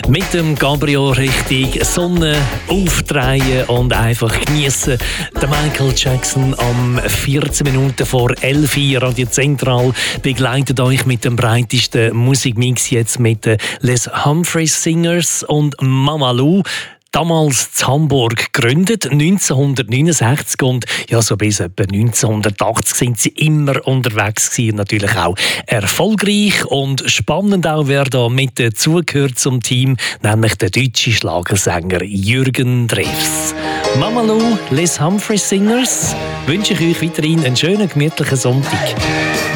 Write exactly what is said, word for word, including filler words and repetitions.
Mit dem Cabrio richtig Sonne aufdrehen und einfach genießen. Der Michael Jackson am vierzehn Minuten vor elf Uhr Radio Zentral begleitet euch mit dem breitesten Musikmix jetzt mit den Les Humphreys Singers und Mama Lou. Damals in Hamburg gegründet, neunzehnhundertneunundsechzig, und ja, so bis etwa neunzehnhundertachtzig sind sie immer unterwegs gewesen, natürlich auch erfolgreich und spannend auch, wer da mit dazugehört zum Team, nämlich der deutsche Schlagersänger Jürgen Drews. Mama Lou, Les Humphreys Singers, wünsche ich euch weiterhin einen schönen, gemütlichen Sonntag.